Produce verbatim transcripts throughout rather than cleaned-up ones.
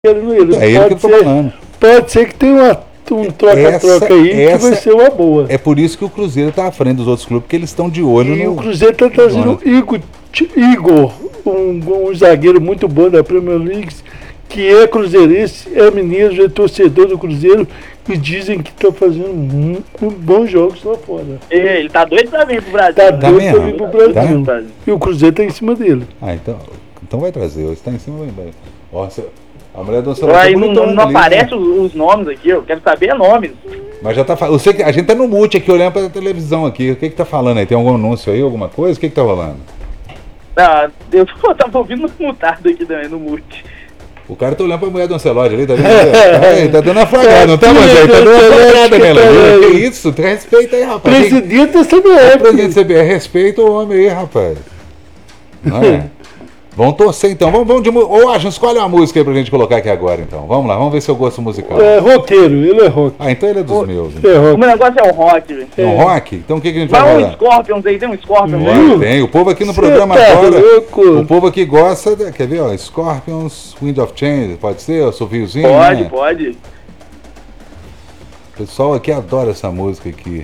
querendo ele. É ele que eu tô ser, falando. Pode ser que tenha uma, um troca-troca aí essa, que vai ser uma boa. É por isso que o Cruzeiro está à frente dos outros clubes, porque eles estão de olho e no... o Cruzeiro está trazendo o Igor, Igor um, um zagueiro muito bom da Premier League, que é cruzeirense, é mineiro, é torcedor do Cruzeiro, e dizem que está fazendo um, um bons jogos lá fora. Ele tá doido pra vir pro Brasil. Tá né? doido Tá pra vir pro Brasil. Tá. E o Cruzeiro tá em cima dele. Ah, então, então vai trazer. Você tá em cima, vai. Ó, você, a mulher do celular aí não, não ali, aparece né? os nomes aqui, eu quero saber nomes. Mas já tá falando. A gente tá no mute aqui, olhando pra televisão aqui. O que que tá falando aí? Tem algum anúncio aí, alguma coisa? O que que tá rolando? Ah, eu tava ouvindo mutado aqui também, no mute. O cara tá olhando pra mulher do Ancelotti ali, tá vendo? É, tá dando uma flagrada, não tá, Mandei? Tá dando uma flagrada nela. Que isso? Respeita aí, rapaz. Presidente da C B F. Presidente da C B F, respeita o homem aí, rapaz. Não é? Vamos torcer então. Vamos, vamos de música. Ô, Acho, escolhe uma música aí pra gente colocar aqui agora, então. Vamos lá, vamos ver seu gosto musical. É roqueiro, ele é rock. Ah, então ele é dos o, meus. É rock. O meu negócio é o rock, velho. É o rock? Então o que, que a gente vai falar? Vai um Scorpions aí, tem um Scorpions aí? Tem, o povo aqui no Cê programa tá agora. Louco. O povo aqui gosta, de, quer ver, ó, Scorpions, Wind of Change, pode ser? O Soviozinho? Pode, né? pode. O pessoal aqui adora essa música aqui.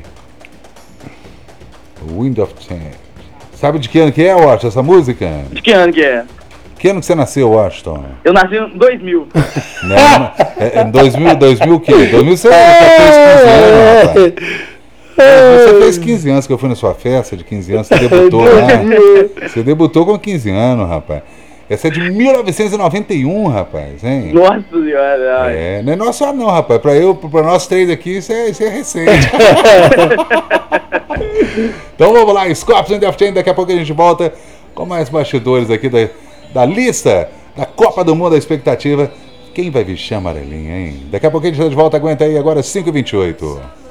Wind of Change. Sabe de que ano que é, Washington, essa música? De que ano que é? Que ano que você nasceu, Washington? Eu nasci em dois mil. Não, não, é, é dois mil, dois mil o quê? dois mil você já fez quinze anos, rapaz. Você fez quinze anos que eu fui na sua festa de quinze anos, você debutou lá. Você debutou com quinze anos, rapaz. Essa é de mil novecentos e noventa e um, rapaz, hein? Nossa senhora. É, não é nosso não, rapaz. Pra, eu, pra nós três aqui, isso é, isso é recente. Então vamos lá, Scorpions and Death Chain, daqui a pouco a gente volta com mais bastidores aqui da, da lista da Copa do Mundo, da expectativa. Quem vai vestir amarelinha, hein? Daqui a pouco a gente está de volta, aguenta aí, agora cinco e vinte e oito.